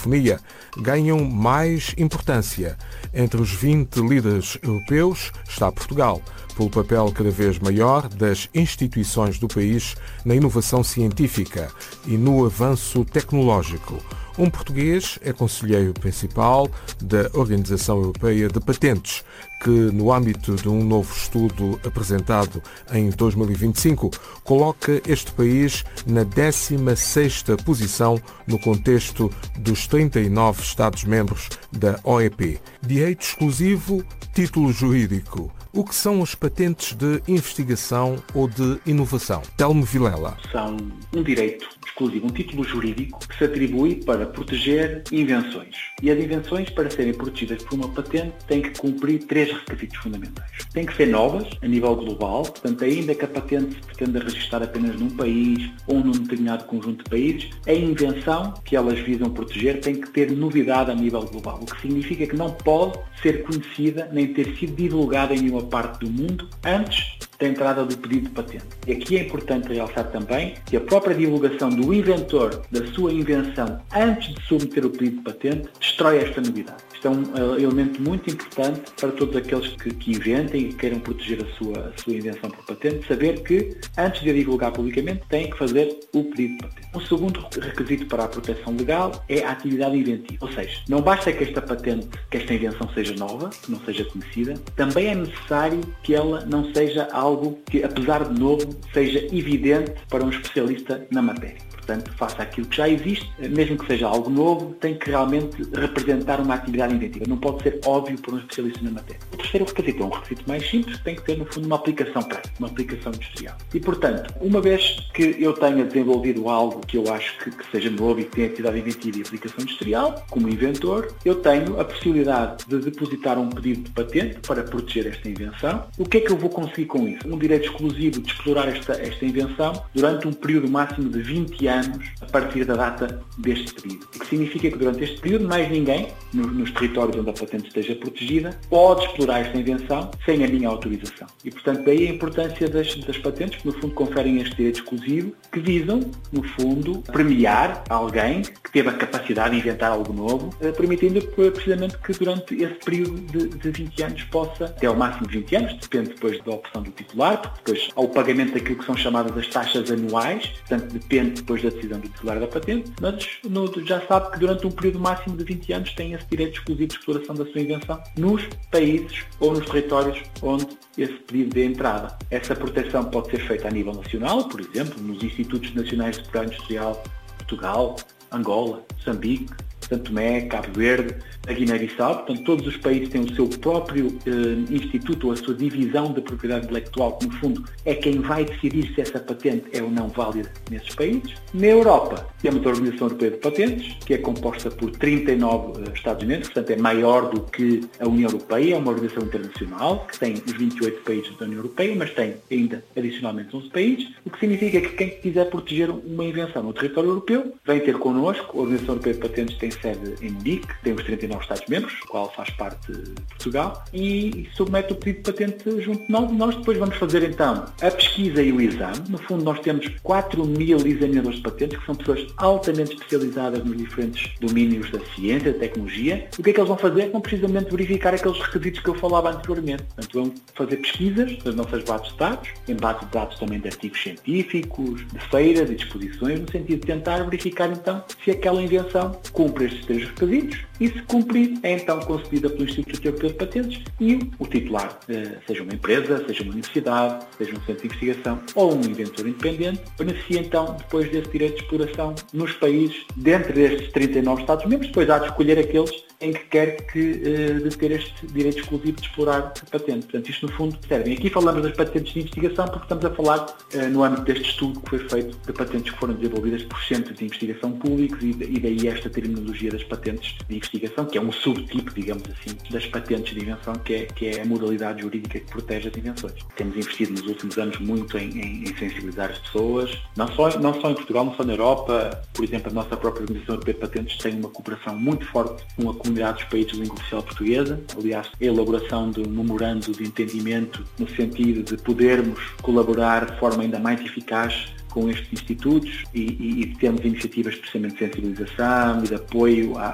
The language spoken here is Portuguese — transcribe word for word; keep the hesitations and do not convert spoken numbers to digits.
telefonia ganham mais importância. Entre os vinte líderes europeus está Portugal, pelo papel cada vez maior das instituições do país na inovação científica e no avanço tecnológico. Um português é conselheiro principal da Organização Europeia de Patentes, que, no âmbito de um novo estudo apresentado em dois mil e vinte e cinco, coloca este país na décima sexta posição no contexto dos trinta e nove Estados-membros da O E P. Direito exclusivo, título jurídico. O que são as patentes de investigação ou de inovação? Telmo Vilela. São um direito exclusivo, um título jurídico que se atribui para proteger invenções. E as invenções, para serem protegidas por uma patente, têm que cumprir três requisitos fundamentais. Têm que ser novas, a nível global, portanto, ainda que a patente se pretenda registrar apenas num país ou num determinado conjunto de países, a invenção que elas visam proteger tem que ter novidade a nível global, o que significa que não pode ser conhecida nem ter sido divulgada em nenhuma parte do mundo antes da entrada do pedido de patente. E aqui é importante realçar também que a própria divulgação do inventor da sua invenção antes de submeter o pedido de patente destrói esta novidade. Isto é um elemento muito importante para todos aqueles que, que inventem e queiram proteger a sua, a sua invenção por patente, saber que antes de a divulgar publicamente têm que fazer o pedido de patente. O segundo requisito para a proteção legal é a atividade inventiva, ou seja, não basta que esta patente, que esta invenção seja nova, que não seja conhecida, também é necessário que ela não seja algo que, apesar de novo, seja evidente para um especialista na matéria. Portanto, faça aquilo que já existe, mesmo que seja algo novo, tem que realmente representar uma atividade inventiva. Não pode ser óbvio para um especialista na matéria. O terceiro requisito é um requisito mais simples, tem que ter, no fundo, uma aplicação prática, uma aplicação industrial. E, portanto, uma vez que eu tenha desenvolvido algo que eu acho que, que seja novo e que tenha atividade inventiva e aplicação industrial, como inventor, eu tenho a possibilidade de depositar um pedido de patente para proteger esta invenção. O que é que eu vou conseguir com isso? Um direito exclusivo de explorar esta, esta invenção durante um período máximo de vinte anos a partir da data deste pedido. O que significa que durante este período mais ninguém, no, nos territórios onde a patente esteja protegida, pode explorar esta invenção sem a minha autorização. E, portanto, daí a importância das, das patentes, que no fundo conferem este direito exclusivo, que visam, no fundo, premiar alguém que teve a capacidade de inventar algo novo, permitindo precisamente que durante esse período de, de vinte anos possa, até ao máximo de vinte anos, depende depois da opção do titular, porque depois há o pagamento daquilo que são chamadas as taxas anuais, portanto depende depois da decisão do titular da patente, mas no, já sabe que durante um período máximo de vinte anos tem esse direito exclusivo de exploração da sua invenção nos países ou nos territórios onde esse pedido de entrada. Essa proteção pode ser feita a nível nacional, por exemplo, nos Institutos Nacionais de Propriedade Industrial de Portugal, Angola, Moçambique, Santo Tomé, Cabo Verde, a Guiné-Bissau. Portanto, todos os países têm o seu próprio eh, instituto ou a sua divisão de propriedade intelectual, que no fundo é quem vai decidir se essa patente é ou não válida nesses países. Na Europa, temos a Organização Europeia de Patentes, que é composta por trinta e nove eh, Estados-membros, portanto é maior do que a União Europeia, é uma organização internacional, que tem os vinte e oito países da União Europeia, mas tem ainda adicionalmente onze países, o que significa que quem quiser proteger uma invenção no território europeu, vem ter connosco. A Organização Europeia de Patentes tem sede em Munique, tem os trinta e nove Estados-membros, do qual faz parte de Portugal, e submete o pedido de patente junto de nós. Nós depois vamos fazer então a pesquisa e o exame. No fundo, nós temos quatro mil examinadores de patentes, que são pessoas altamente especializadas nos diferentes domínios da ciência, da tecnologia. O que é que eles vão fazer? Vão precisamente verificar aqueles requisitos que eu falava anteriormente. Portanto, vão fazer pesquisas nas nossas bases de dados, em bases de dados também de artigos científicos, de feiras e de exposições, no sentido de tentar verificar então se aquela invenção cumpre estes três requisitos, e se cumprir é então concedida pelo Instituto Europeu de Patentes e o titular, seja uma empresa, seja uma universidade, seja um centro de investigação ou um inventor independente, beneficia então depois desse direito de exploração nos países, dentre destes trinta e nove Estados-membros. Depois há de escolher aqueles em que quer que, de ter este direito exclusivo de explorar a patente. Portanto, isto no fundo serve. Aqui falamos das patentes de investigação porque estamos a falar no âmbito deste estudo que foi feito de patentes que foram desenvolvidas por centros de investigação públicos e daí esta terminologia das patentes de investigação, que é um subtipo, digamos assim, das patentes de invenção, que é, que é a modalidade jurídica que protege as invenções. Temos investido nos últimos anos muito em, em, em sensibilizar as pessoas, não só, não só em Portugal, não só na Europa. Por exemplo, a nossa própria Organização Europeia de Patentes tem uma cooperação muito forte com a comunidade dos países de língua oficial portuguesa. Aliás, a elaboração de um memorando de entendimento no sentido de podermos colaborar de forma ainda mais eficaz com estes institutos e, e, e temos iniciativas precisamente de sensibilização e de apoio à,